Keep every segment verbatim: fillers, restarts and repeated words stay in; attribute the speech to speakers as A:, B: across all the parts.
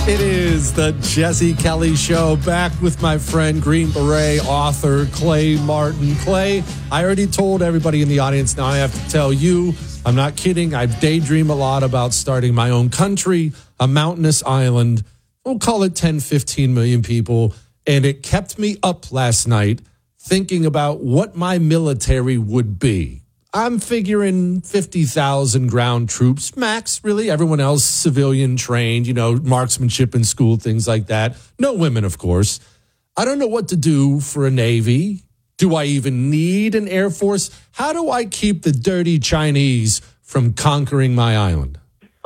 A: It is the Jesse Kelly Show, back with my friend Green Beret author Clay Martin. Clay, I already told everybody in the audience, now I have to tell you, I'm not kidding. I daydream a lot about starting my own country, a mountainous island. We'll call it ten, fifteen million people. And it kept me up last night thinking about what my military would be. I'm figuring fifty thousand ground troops, max, really. Everyone else civilian trained, you know, marksmanship in school, things like that. No women, of course. I don't know what to do for a Navy. Do I even need an Air Force? How do I keep the dirty Chinese from conquering my island?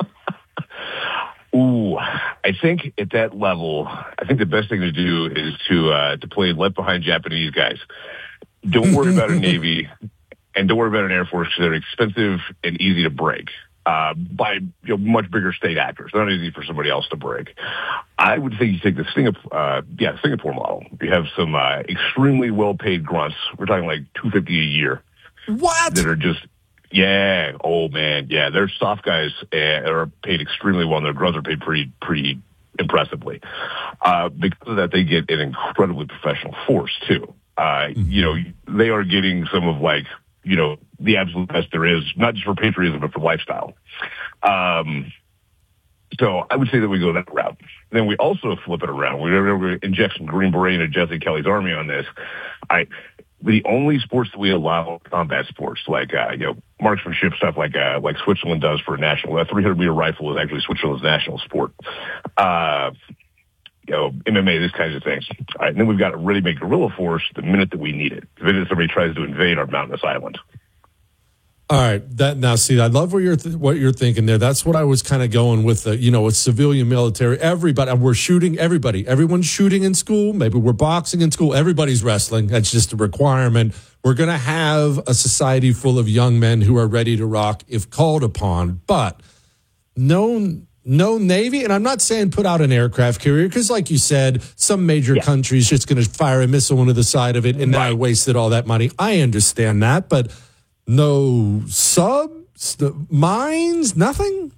B: Ooh, I think at that level, I think the best thing to do is to uh, to play left behind Japanese guys. Don't worry about a Navy. And don't worry about an Air Force because they're expensive and easy to break uh, by you know, much bigger state actors. They're not easy for somebody else to break. I would think you take the Singapore, uh, yeah, Singapore model. You have some uh, extremely well-paid grunts. We're talking like two hundred fifty dollars a year.
A: What?
B: That are just, yeah, oh man, yeah. They're soft guys uh, are paid extremely well, and their grunts are paid pretty, pretty impressively. Uh, because of that, they get an incredibly professional force too. Uh, mm-hmm. You know, they are getting some of like, you know, the absolute best there is, not just for patriotism, but for lifestyle. Um, so I would say that we go that route. Then we also flip it around. We're going to inject some Green Beret into Jesse Kelly's army on this. I, the only sports that we allow combat sports, like, uh, you know, marksmanship stuff like, uh, like Switzerland does for a national, a three hundred meter rifle is actually Switzerland's national sport. Uh, You know, M M A, this kinds of things. All right, and then we've got a ready-made guerrilla force the minute that we need it. The minute somebody tries to invade our mountainous island.
A: All right, that now see, I love what you're th- what you're thinking there. That's what I was kind of going with. The, you know, it's civilian, military. Everybody, we're shooting. Everybody, everyone's shooting in school. Maybe we're boxing in school. Everybody's wrestling. That's just a requirement. We're going to have a society full of young men who are ready to rock if called upon. But no. No Navy, and I'm not saying put out an aircraft carrier because, like you said, some major yeah. country's just going to fire a missile into the side of it, and right. now I wasted all that money. I understand that, but no subs, mines, nothing?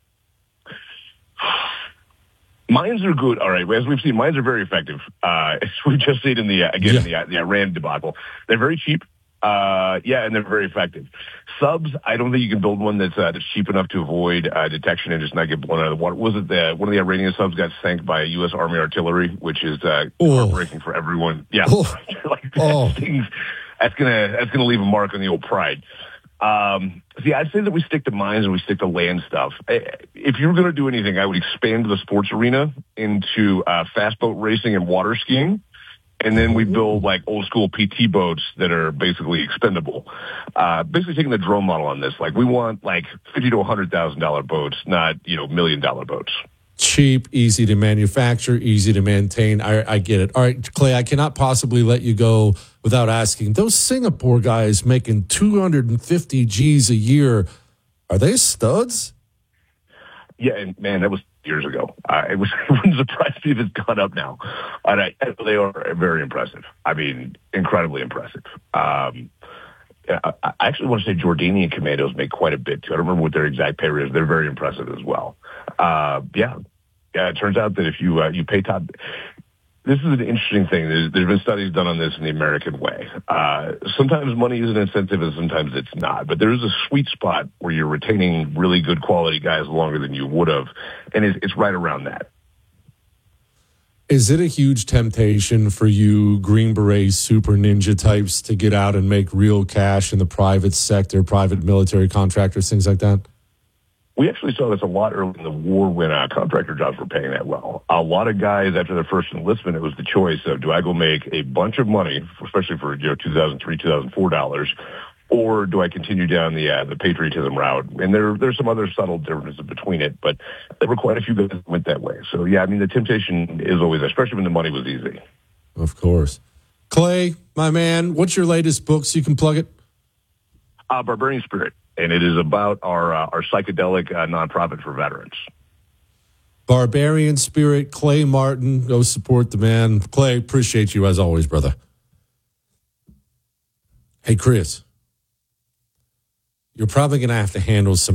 B: Mines are good. All right, as we've seen, mines are very effective. Uh, we just see it in the, uh, again, yeah. in the, uh, the Iran debacle. They're very cheap. Uh, yeah, and they're very effective. Subs, I don't think you can build one that's, uh, that's cheap enough to avoid uh, detection and just not get blown out of the water. Was it the, one of the Iranian subs got sank by U S Army artillery, which is uh,
A: oh.
B: heartbreaking for everyone. Yeah,
A: oh.
B: like that
A: oh.
B: things, that's gonna that's gonna leave a mark on the old pride. Um, see, I'd say that we stick to mines and we stick to land stuff. If you were going to do anything, I would expand the sports arena into uh, fast boat racing and water skiing. And then we build like old school P T boats that are basically expendable. Uh, basically taking the drone model on this. Like we want like fifty to one hundred thousand dollars boats, not, you know, million dollar boats.
A: Cheap, easy to manufacture, easy to maintain. I, I get it. All right, Clay, I cannot possibly let you go without asking. Those Singapore guys making two hundred fifty G's a year, are they studs?
B: Yeah, and man, that was years ago. Uh, it was it wouldn't surprise me if it's gone up now. And I, they are very impressive. I mean, incredibly impressive. Um, I, I actually want to say Jordanian commandos make quite a bit too. I don't remember what their exact pay rate is. They're very impressive as well. Uh, yeah, yeah. It turns out that if you uh, you pay top. This is an interesting thing. There's, there's been studies done on this in the American way. Uh, sometimes money is an incentive and sometimes it's not. But there is a sweet spot where you're retaining really good quality guys longer than you would have. And it's, it's right around that.
A: Is it a huge temptation for you Green Beret super ninja types to get out and make real cash in the private sector, private military contractors, things like that?
B: We actually saw this a lot early in the war when uh, contractor jobs were paying that well. A lot of guys, after their first enlistment, it was the choice of, do I go make a bunch of money, especially for, you know, two thousand three, two thousand four dollars, or do I continue down the uh, the patriotism route? And there there's some other subtle differences between it, but there were quite a few guys that went that way. So, yeah, I mean, the temptation is always there, especially when the money was easy.
A: Of course. Clay, my man, what's your latest book so you can plug it?
B: Uh, Barbarian Spirit. And it is about our uh, our psychedelic uh, nonprofit for veterans.
A: Barbarian Spirit, Clay Martin. Go support the man. Clay, appreciate you as always, brother. Hey, Chris, you're probably going to have to handle some